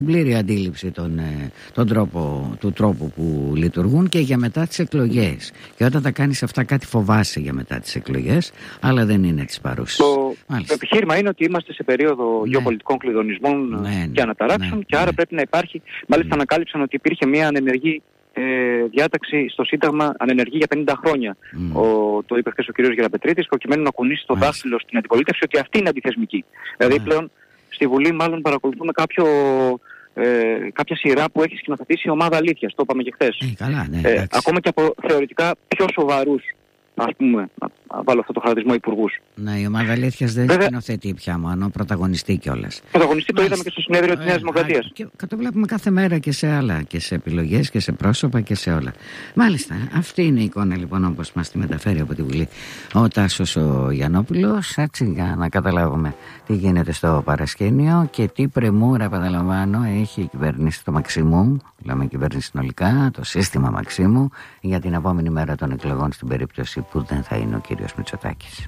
πλήρη αντίληψη του τρόπου που λειτουργούν και για μετά τις εκλογές. Και όταν τα κάνεις αυτά κάτι φοβάσαι για μετά τις εκλογές, αλλά δεν είναι τις παρούσες. Το επιχείρημα είναι ότι είμαστε σε περίοδο γεωπολιτικών κλειδονισμών και αναταράξεων και άρα πρέπει να υπάρχει. Μάλιστα ανακάλυψαν ότι υπήρχε μια ανενεργή διάταξη στο Σύνταγμα, ανενεργή για 50 χρόνια. Το είπε χθες ο κ. Γεραπετρίτης, προκειμένου να κουνήσει το δάχτυλο στην αντιπολίτευση ότι αυτή είναι αντιθεσμική. Δηλαδή πλέον στη Βουλή μάλλον παρακολουθούμε κάποια σειρά που έχει σκηνοθετήσει η ομάδα αλήθειας, το είπαμε και χθες. Ακόμα και από θεωρητικά πιο σοβαρούς, ας πούμε, να βάλω αυτό το χαρακτηρισμό, υπουργούς. Ναι, η ομάδα αλήθειας δεν σκηνοθετεί πια μόνο, πρωταγωνιστεί κιόλας. Πρωταγωνιστεί, το είδαμε και στο συνέδριο της Νέας Δημοκρατίας. Και το βλέπουμε κάθε μέρα και σε άλλα, και σε επιλογές και σε πρόσωπα και σε όλα. Μάλιστα, αυτή είναι η εικόνα λοιπόν όπως μας τη μεταφέρει από τη Βουλή ο Τάσος ο Γιαννόπουλος, έτσι για να καταλάβουμε τι γίνεται στο παρασκήνιο και τι πρεμούρα, επαναλαμβάνω, έχει η κυβέρνηση το Μαξίμου, λέμε κυβέρνηση συνολικά, το σύστημα Μαξίμου, για την επόμενη μέρα των εκλογών στην περίπτωση που δεν θα είναι ο κύριος Μητσοτάκης.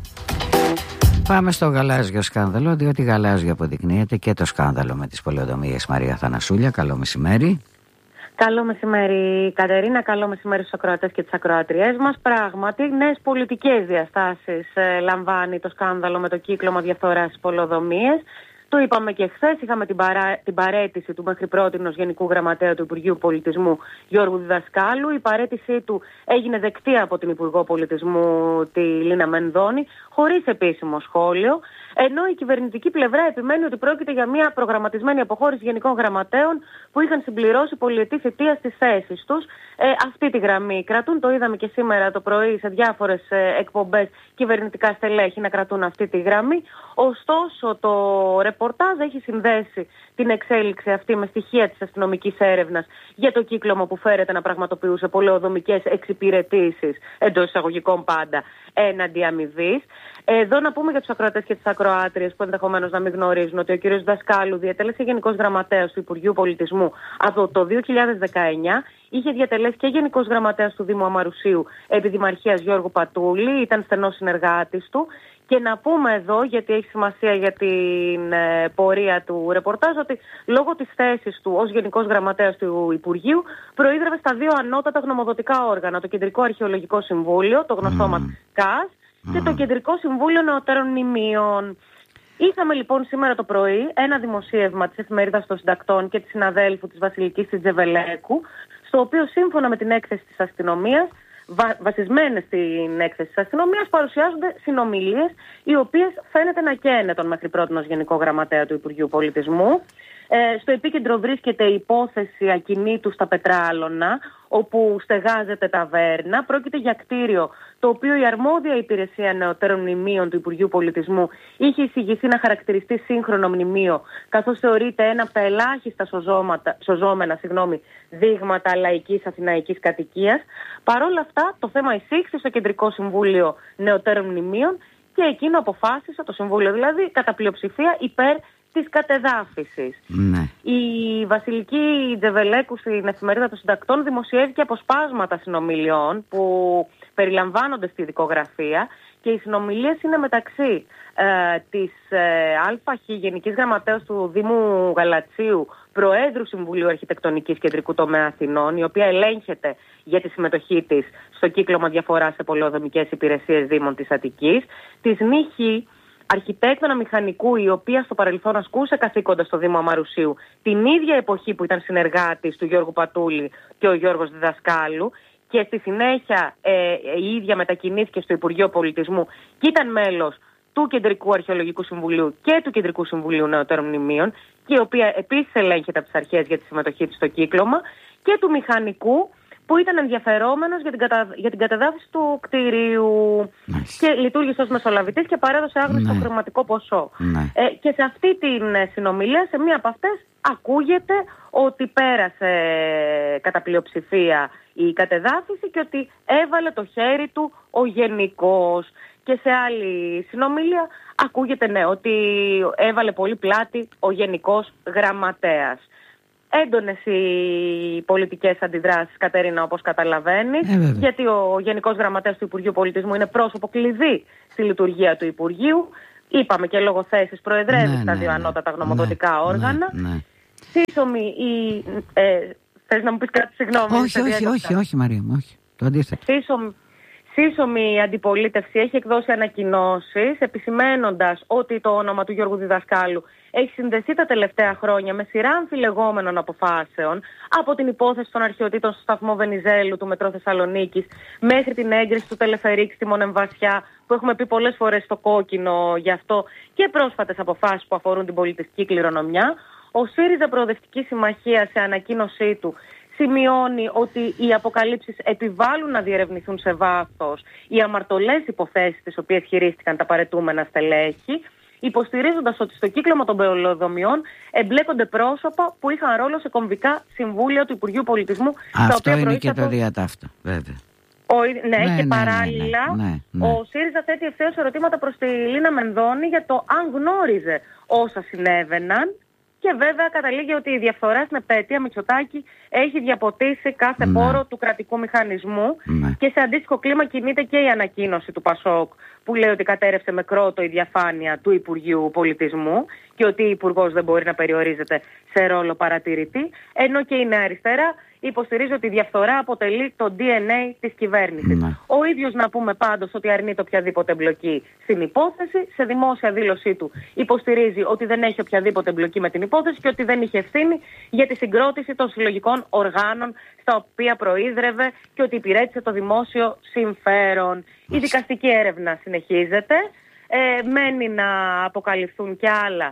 Πάμε στο γαλάζιο σκάνδαλο, διότι γαλάζιο αποδεικνύεται και το σκάνδαλο με τις πολεοδομίες. Μαρία Θανασούλια, καλό μεσημέρι. Καλό μεσημέρι Κατερίνα, καλό μεσημέρι στους ακροατές και τις ακροατριές μας. Πράγματι, νέες πολιτικές διαστάσεις λαμβάνει το σκάνδαλο με το κύκλωμα διαφθοράς στις πολεοδομίες. Το είπαμε και χθες, είχαμε την παραίτηση του μέχρι πρότινος Γενικού Γραμματέα του Υπουργείου Πολιτισμού Γιώργου Διδασκάλου. Η παραίτησή του έγινε δεκτή από την Υπουργό Πολιτισμού τη Λίνα Μενδώνη, χωρίς επίσημο σχόλιο, ενώ η κυβερνητική πλευρά επιμένει ότι πρόκειται για μια προγραμματισμένη αποχώρηση γενικών γραμματέων που είχαν συμπληρώσει πολυετή θητεία στις θέσεις τους. Αυτή τη γραμμή κρατούν, το είδαμε και σήμερα το πρωί σε διάφορες εκπομπές κυβερνητικά στελέχη να κρατούν αυτή τη γραμμή. Ωστόσο το ρεπορτάζ έχει συνδέσει την εξέλιξη αυτή με στοιχεία της αστυνομικής έρευνας για το κύκλωμα που φέρεται να πραγματοποιούσε πολεοδομικές εξυπηρετήσεις, εντός εισαγωγικών πάντα, έναντι αμοιβής. Εδώ να πούμε για τους ακροατές και τις ακροάτριες που ενδεχομένως να μην γνωρίζουν ότι ο κ. Δασκάλου διατέλεσε Γενικός Γραμματέας του Υπουργείου Πολιτισμού από το 2019. Είχε διατελέσει και Γενικός Γραμματέας του Δήμου Αμαρουσίου επί Δημαρχίας Γιώργου Πατούλη, ήταν στενός συνεργάτης του. Και να πούμε εδώ, γιατί έχει σημασία για την πορεία του ρεπορτάζ, ότι λόγω της θέσης του ως Γενικός Γραμματέας του Υπουργείου προείδρευε στα δύο ανώτατα γνωμοδοτικά όργανα, το Κεντρικό Αρχαιολογικό Συμβούλιο, το γνωστό μας ΚΑΣ, και το Κεντρικό Συμβούλιο Νεωτέρων Μνημείων. Είχαμε λοιπόν σήμερα το πρωί ένα δημοσίευμα της Εφημερίδας των Συντακτών και της συναδέλφου της Βασιλικής της Τζεβελέκου, στο οποίο σύμφωνα με την έκθεση της αστυνομίας, βασισμένες στην έκθεση της αστυνομίας, παρουσιάζονται συνομιλίες οι οποίες φαίνεται να καίνε τον μέχρι πρότινος Γενικό Γραμματέα του Υπουργείου Πολιτισμού. Στο επίκεντρο βρίσκεται η υπόθεση ακινήτου στα Πετράλωνα, όπου στεγάζεται ταβέρνα. Πρόκειται για κτίριο το οποίο η αρμόδια υπηρεσία νεωτέρων μνημείων του Υπουργείου Πολιτισμού είχε εισηγηθεί να χαρακτηριστεί σύγχρονο μνημείο, καθώς θεωρείται ένα από τα ελάχιστα σωζόμενα δείγματα λαϊκής αθηναϊκής κατοικίας. Παρ' όλα αυτά, το θέμα εισήχθη στο Κεντρικό Συμβούλιο Νεωτέρων Μνημείων και εκείνο αποφάσισε, το Συμβούλιο δηλαδή, κατά πλειοψηφία υπέρ της κατεδάφισης. Ναι. Η Βασιλική Τζεβελέκου στην Εφημερίδα των Συντακτών δημοσιεύει και αποσπάσματα συνομιλιών που περιλαμβάνονται στη δικογραφία, και οι συνομιλίες είναι μεταξύ της ΑΧ Γενικής Γραμματέας του Δήμου Γαλατσίου, Προέδρου Συμβουλίου Αρχιτεκτονικής Κεντρικού Τομέα Αθηνών, η οποία ελέγχεται για τη συμμετοχή της στο κύκλωμα διαφοράς σε πολεοδομικές υπηρεσίες Δήμων της Αττικής, της ΝΥΧ, αρχιτέκτονα μηχανικού, η οποία στο παρελθόν ασκούσε καθήκοντα στο Δήμο Αμαρουσίου την ίδια εποχή που ήταν συνεργάτης του Γιώργου Πατούλη και ο Γιώργος Διδασκάλου, και στη συνέχεια η ίδια μετακινήθηκε στο Υπουργείο Πολιτισμού και ήταν μέλος του Κεντρικού Αρχαιολογικού Συμβουλίου και του Κεντρικού Συμβουλίου Νεωτέρων Μνημείων, και η οποία επίσης ελέγχεται από τις αρχές για τη συμμετοχή της στο κύκλωμα, και του μηχανικού που ήταν ενδιαφερόμενος για την κατεδάφιση του κτηρίου και λειτουργήσε ως μεσολαβητής και παρέδωσε άγνωστο χρηματικό ποσό. Και σε αυτή την συνομιλία, σε μία από αυτές, ακούγεται ότι πέρασε κατά πλειοψηφία η κατεδάφιση και ότι έβαλε το χέρι του ο Γενικός. Και σε άλλη συνομιλία ακούγεται ότι έβαλε πολύ πλάτη ο Γενικός Γραμματέας. Έντονες οι πολιτικές αντιδράσεις, Κατερίνα, όπως καταλαβαίνεις, γιατί ο Γενικός Γραμματέας του Υπουργείου Πολιτισμού είναι πρόσωπο κλειδί στη λειτουργία του Υπουργείου. Είπαμε και λόγω θέσης προεδρεύει στα δύο ανώτατα γνωμοδοτικά όργανα. σύσσωμη θες να μου πεις κάτι, συγγνώμη? Όχι Μαρία μου, όχι. Το αντίθετο. Σύσσωμη αντιπολίτευση έχει εκδώσει ανακοινώσεις επισημαίνοντας ότι το όνομα του Γιώργου Διδασκάλου έχει συνδεθεί τα τελευταία χρόνια με σειρά αμφιλεγόμενων αποφάσεων, από την υπόθεση των αρχαιοτήτων στο σταθμό Βενιζέλου του Μετρό Θεσσαλονίκης μέχρι την έγκριση του τελεφερίκ στη Μονεμβασιά, που έχουμε πει πολλές φορές στο κόκκινο γι' αυτό, και πρόσφατες αποφάσεις που αφορούν την πολιτιστική κληρονομιά. Ο ΣΥΡΙΖΑ Προοδευτική Συμμαχία σε ανακοίνωσή του σημειώνει ότι οι αποκαλύψεις επιβάλλουν να διερευνηθούν σε βάθος οι αμαρτωλές υποθέσεις τις οποίες χειρίστηκαν τα παρετούμενα στελέχη, υποστηρίζοντας ότι στο κύκλωμα των πολεοδομιών εμπλέκονται πρόσωπα που είχαν ρόλο σε κομβικά συμβούλια του Υπουργείου Πολιτισμού. Αυτό είναι και το διατάφτο, βέβαια. Και παράλληλα ο ΣΥΡΙΖΑ θέτει ευθέως ερωτήματα προς τη Λίνα Μενδώνη για το αν γνώριζε όσα συνέβαιναν. Και βέβαια καταλήγει ότι η διαφθορά στην επέτεια Μητσοτάκη έχει διαποτίσει κάθε πόρο του κρατικού μηχανισμού και σε αντίστοιχο κλίμα κινείται και η ανακοίνωση του ΠΑΣΟΚ που λέει ότι κατέρευσε με κρότο η διαφάνεια του Υπουργείου Πολιτισμού και ότι η Υπουργός δεν μπορεί να περιορίζεται σε ρόλο παρατηρητή, ενώ και η Νέα Αριστερά υποστηρίζει ότι η διαφθορά αποτελεί το DNA της κυβέρνησης. Ο ίδιος, να πούμε πάντως, ότι αρνείται οποιαδήποτε εμπλοκή στην υπόθεση. Σε δημόσια δήλωσή του υποστηρίζει ότι δεν έχει οποιαδήποτε εμπλοκή με την υπόθεση και ότι δεν είχε ευθύνη για τη συγκρότηση των συλλογικών οργάνων στα οποία προείδρευε και ότι υπηρέτησε το δημόσιο συμφέρον. Η δικαστική έρευνα συνεχίζεται. Μένει να αποκαλυφθούν και άλλα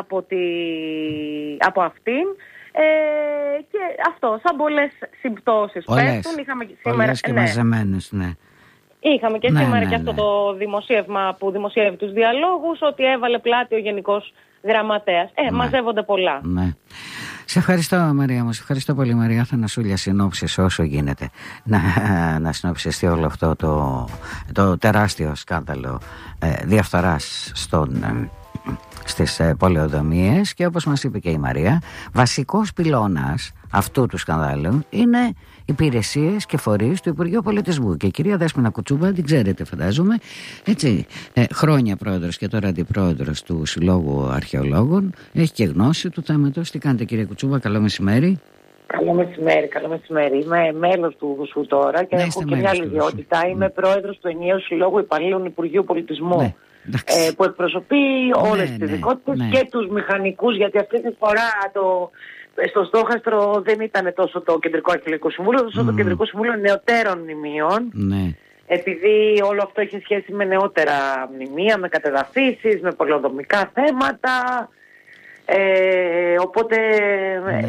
από αυτήν. Και αυτό, σαν πολλές συμπτώσεις πέφτουν. Είχαμε σήμερα και μαζεμένες, Είχαμε και σήμερα και αυτό το δημοσίευμα που δημοσιεύει τους διαλόγους, ότι έβαλε πλάτη ο Γενικός Γραμματέας. Μαζεύονται πολλά. Σε ευχαριστώ Μαρία μου, σε ευχαριστώ πολύ Μαρία. Θα σου συνόψεις όσο γίνεται να συνοψιστεί όλο αυτό το τεράστιο σκάνδαλο διαφθοράς στις πολεοδομίες, και όπως μας είπε και η Μαρία, βασικός πυλώνας αυτού του σκανδάλου είναι υπηρεσίες και φορείς του Υπουργείου Πολιτισμού. Και η κυρία Δέσποινα Κουτσούμπα, την ξέρετε φαντάζομαι, έτσι, χρόνια πρόεδρος και τώρα αντιπρόεδρος του Συλλόγου Αρχαιολόγων, έχει και γνώση του θέματος. Τι κάνετε κυρία Κουτσούμπα, καλό μεσημέρι. Καλό μεσημέρι. Είμαι μέλος του ΔΟΣΟΥ τώρα και έχω και μια άλλη ιδιότητα. Είμαι πρόεδρος του Ενιαίου Συλλόγου Υπαλλήλων Υπουργείου Πολιτισμού. Που εκπροσωπεί όλες τις ειδικότητες και τους μηχανικούς, γιατί αυτή τη φορά στο στόχαστρο δεν ήταν τόσο το Κεντρικό Αρχαιολογικό Συμβούλιο, όσο το Κεντρικό Συμβούλιο Νεωτέρων Μνημείων. Επειδή όλο αυτό είχε σχέση με νεότερα μνημεία, με κατεδαφίσεις, με πολεοδομικά θέματα. Οπότε